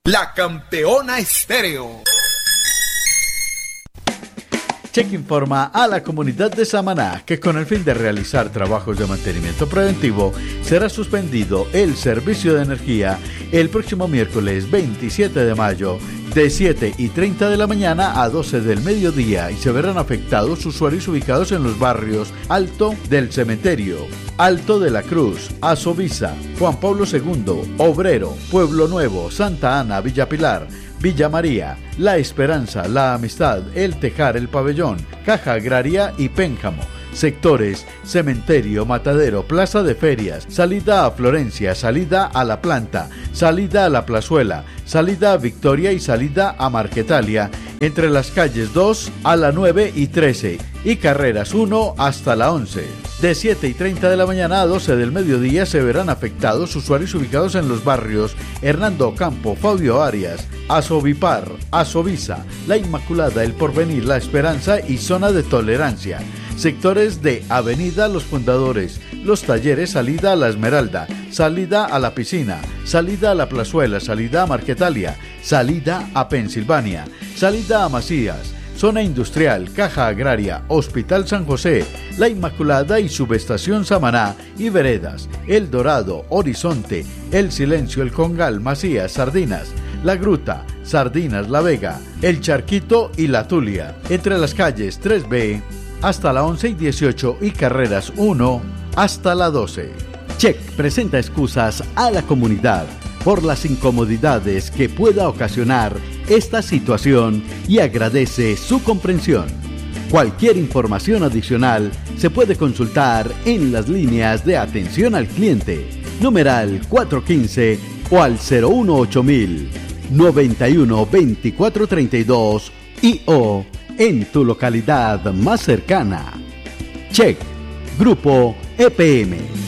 La Campeona Estéreo. Check informa a la comunidad de Samaná que con el fin de realizar trabajos de mantenimiento preventivo será suspendido el servicio de energía el próximo miércoles 27 de mayo de 7:30 de la mañana a 12 del mediodía y se verán afectados usuarios ubicados en los barrios Alto del Cementerio, Alto de la Cruz, Azovisa, Juan Pablo II, Obrero, Pueblo Nuevo, Santa Ana, Villa Pilar, Villa María, La Esperanza, La Amistad, El Tejar, El Pabellón, Caja Agraria y Pénjamo. Sectores: Cementerio, Matadero, Plaza de Ferias, salida a Florencia, salida a La Planta, salida a La Plazuela, salida a Victoria y salida a Marquetalia, entre las calles 2 a la 9 y 13 y carreras 1 hasta la 11. De 7:30 de la mañana a 12 del mediodía se verán afectados usuarios ubicados en los barrios Hernando Ocampo, Fabio Arias, Azovipar, Azovisa, La Inmaculada, El Porvenir, La Esperanza y Zona de Tolerancia. Sectores de Avenida Los Fundadores, Los Talleres, salida a La Esmeralda, salida a La Piscina, salida a La Plazuela, salida a Marquetalia, salida a Pensilvania, salida a Macías, Zona Industrial, Caja Agraria, Hospital San José, La Inmaculada y Subestación Samaná y Veredas, El Dorado, Horizonte, El Silencio, El Congal, Macías, Sardinas, La Gruta, Sardinas, La Vega, El Charquito y La Tulia, entre las calles 3B hasta la 11 y 18 y carreras 1 hasta la 12. Check presenta excusas a la comunidad por las incomodidades que pueda ocasionar esta situación y agradece su comprensión. Cualquier información adicional se puede consultar en las líneas de atención al cliente, numeral 415 o al 018000 91 24 32 y o en tu localidad más cercana. Check, Grupo EPM.